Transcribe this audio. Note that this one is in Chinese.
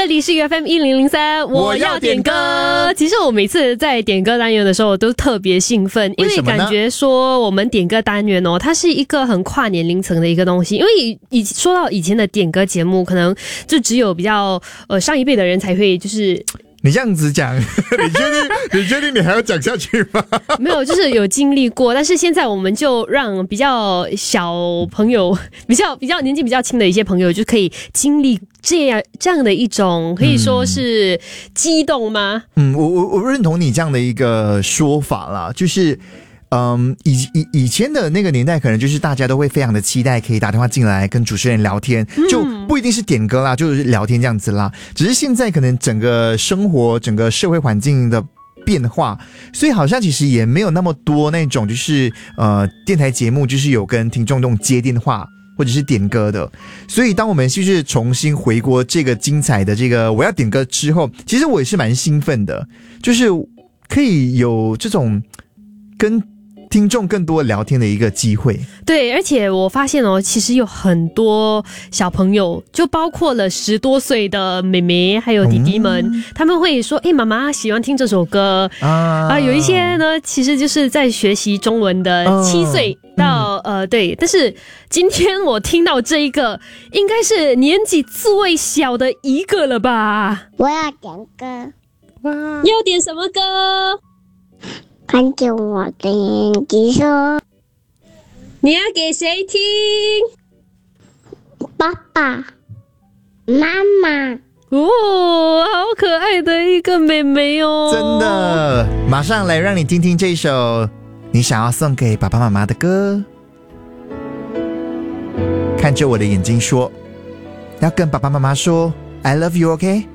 这里是 FM 1003，我要点歌。其实我每次在点歌单元的时候，我都特别兴奋，因为感觉说我们点歌单元哦，它是一个很跨年龄层的一个东西。因为说到以前的点歌节目，可能就只有比较上一辈的人才会就是。 你这样子讲，你确定你还要讲下去吗？ 没有，就是有经历过，但是现在我们就让比较小朋友、比较年纪比较轻的一些朋友，就可以经历这样的一种，可以说是激动吗？ 我认同你这样的一个说法啦，就是。以前的那个年代，可能就是大家都会非常的期待可以打电话进来跟主持人聊天，就不一定是点歌啦，就是聊天这样子啦。只是现在可能整个生活、整个社会环境的变化，所以好像其实也没有那么多那种就是电台节目就是有跟听众那种接电话或者是点歌的。所以当我们就是重新回国这个精彩的这个我要点歌之后，其实我也是蛮兴奋的，就是可以有这种跟听众更多聊天的一个机会。 对，而且我发现哦，其实有很多小朋友，就包括了10多岁的妹妹还有弟弟们，他们会说妈妈喜欢听这首歌啊。有一些呢其实就是在学习中文的7岁到对，但是今天我听到这一个应该是年纪最小的一个了吧。 我要点歌。 哇，要点什么歌？ 看着我的眼睛说， 你要给谁听？ 爸爸妈妈。 哦，好可爱的一个妹妹哦。 真的，马上来让你听听这首你想要送给爸爸妈妈的歌。看着我的眼睛说，要跟爸爸妈妈说 I love you, OK？